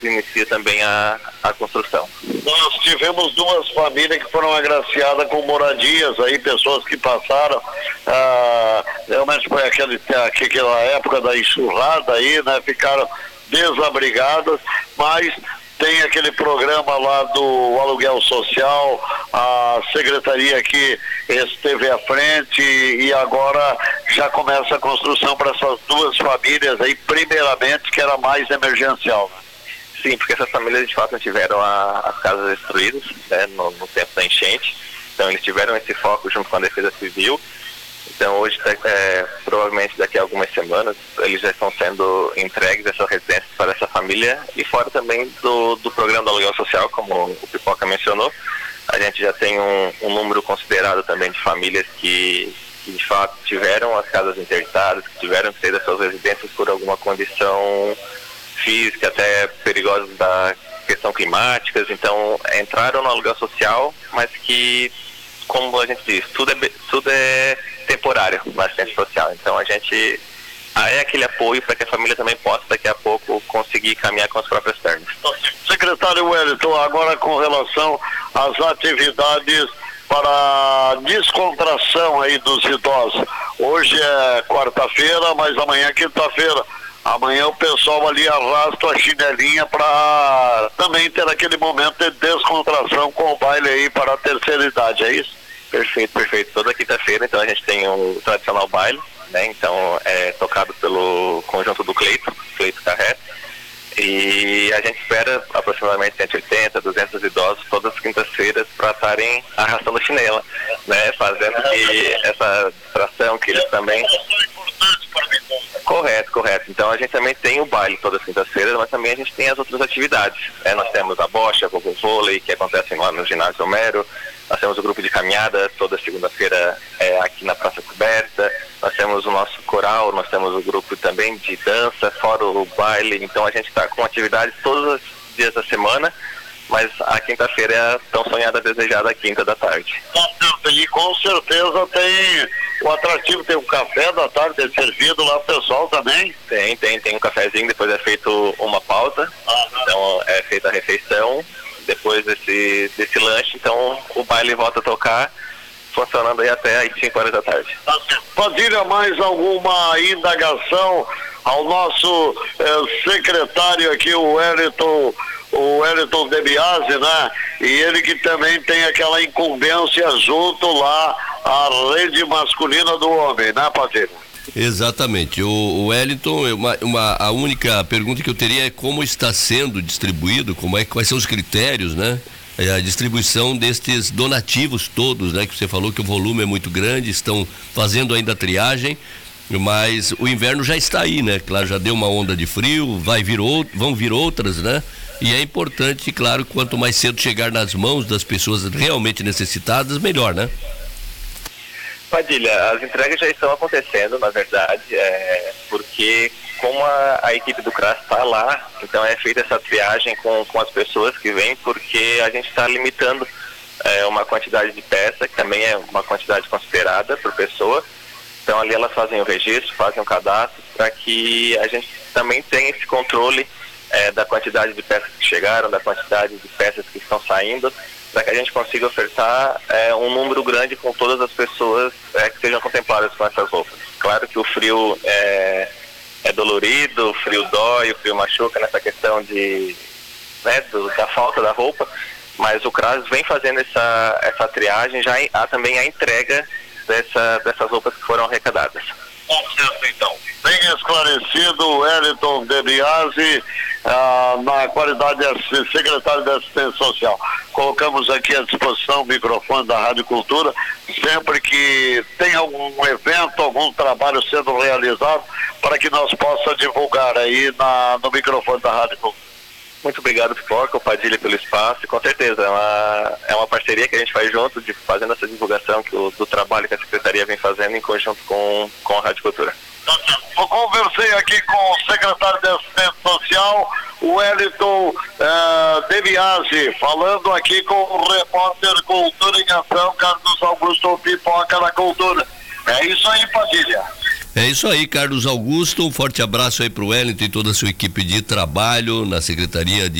inicia também a construção. Nós tivemos 2 famílias que foram agraciadas com moradias aí, pessoas que passaram, realmente foi aquela época da enxurrada aí, né, ficaram desabrigadas, mas tem aquele programa lá do aluguel social, a secretaria aqui esteve à frente e agora já começa a construção para essas 2 famílias aí, primeiramente, que era mais emergencial. Sim, porque essas famílias de fato não tiveram as casas destruídas, né, no tempo da enchente, então eles tiveram esse foco junto com a Defesa Civil. Então hoje, provavelmente daqui a algumas semanas, eles já estão sendo entregues essas residências para essa família, e fora também do programa do aluguel social, como o Pipoca mencionou, a gente já tem um número considerado também de famílias que de fato tiveram as casas interditadas, que tiveram que sair das suas residências por alguma condição física, até perigosa da questão climáticas, então entraram no aluguel social, mas que, como a gente diz, tudo é temporário na assistência social. Então a gente é aquele apoio para que a família também possa daqui a pouco conseguir caminhar com as próprias pernas. Secretário Wellington, agora com relação às atividades para descontração aí dos idosos. Hoje é quarta-feira, mas amanhã é quinta-feira. Amanhã o pessoal ali arrasta a chinelinha para também ter aquele momento de descontração com o baile aí para a terceira idade, é isso? Perfeito, perfeito. Toda quinta-feira, então, a gente tem o tradicional baile, né? Então, é tocado pelo conjunto do Cleito Carré. E a gente espera aproximadamente 180, 200 idosos todas as quintas-feiras para estarem arrastando chinela, né? Fazendo que essa distração que eles também... Correto. Então a gente também tem o baile todas as quintas-feiras, mas também a gente tem as outras atividades. Nós temos a bocha, o vôlei, que acontecem lá no ginásio Homero. Nós temos o grupo de caminhada toda segunda-feira aqui na Praça Coberta. Nós temos o nosso coral, nós temos o grupo também de dança, fora o baile. Então a gente está com atividades todos os dias da semana, mas a quinta-feira é a tão sonhada, desejada quinta da tarde. E com certeza tem o atrativo, tem um café da tarde servido lá pro pessoal também? Tem um cafezinho, depois é feito uma pausa, então é feita a refeição, depois desse lanche, então o baile volta a tocar, funcionando aí até às 5 horas da tarde. Padilha, mais alguma indagação ao nosso secretário aqui, o Wellington De Biasi, né? E ele que também tem aquela incumbência junto lá à rede masculina do homem, né, Padilha? Exatamente. O Wellington, a única pergunta que eu teria é como está sendo distribuído, quais são os critérios, né? A distribuição destes donativos todos, né? Que você falou que o volume é muito grande, estão fazendo ainda a triagem, mas o inverno já está aí, né? Claro, já deu uma onda de frio, vão vir outras, né? E é importante, claro, quanto mais cedo chegar nas mãos das pessoas realmente necessitadas, melhor, né? Padilha, as entregas já estão acontecendo, na verdade, porque como a equipe do CRAS está lá, então é feita essa triagem com as pessoas que vêm, porque a gente está limitando uma quantidade de peça, que também é uma quantidade considerada por pessoa. Então ali elas fazem o registro, fazem o cadastro, para que a gente também tenha esse controle da quantidade de peças que chegaram, da quantidade de peças que estão saindo, para que a gente consiga ofertar um número grande com todas as pessoas que sejam contempladas com essas roupas. Claro que o frio é dolorido, o frio dói, o frio machuca nessa questão da falta da roupa, mas o CRAS vem fazendo essa triagem, já há também a entrega dessas roupas que foram arrecadadas. Certo, então. Bem esclarecido, Wellington De Biasi, na qualidade de secretário de Assistência Social. Colocamos aqui à disposição o microfone da Rádio Cultura, sempre que tem algum evento, algum trabalho sendo realizado, para que nós possamos divulgar aí no microfone da Rádio Cultura. Muito obrigado, Pipoca, Padilha, pelo espaço, e com certeza é uma parceria que a gente faz junto, fazendo essa divulgação do trabalho que a Secretaria vem fazendo em conjunto com a Rádio Cultura. Eu conversei aqui com o secretário de Assistência Social, o Wellington De Biasi, falando aqui com o repórter Cultura em Ação, Carlos Augusto Pipoca da Cultura. É isso aí, Padilha. É isso aí, Carlos Augusto, um forte abraço aí pro Wellington e toda a sua equipe de trabalho na Secretaria de